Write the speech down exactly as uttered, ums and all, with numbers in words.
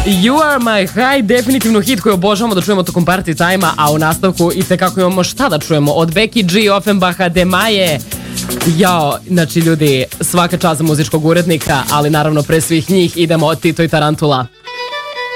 You are my high, definitivno hit koji obožavamo da čujemo tokom party time-a, a u nastavku i tekako imamo šta da čujemo od Becky G, Offenbacha, Demaje. Jao, znači ljudi, svaka čast za muzičkog urednika, ali naravno pre svih njih idemo Tito i Tarantula.